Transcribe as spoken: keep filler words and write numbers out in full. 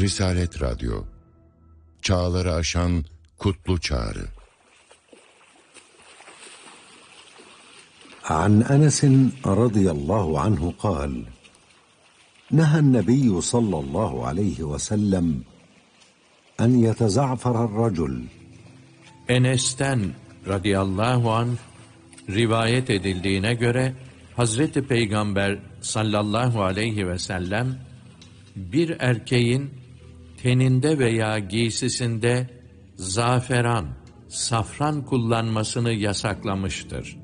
Risalet Radyo, çağları aşan kutlu çağrı. عن أنس رضي الله عنه قال: نهى النبي صلى الله عليه وسلم أن يتزعفر الرجل. Enes'ten radıyallahu anh rivayet edildiğine göre Hazreti Peygamber sallallahu aleyhi ve sellem bir erkeğin teninde veya giysisinde zaferan, safran kullanmasını yasaklamıştır.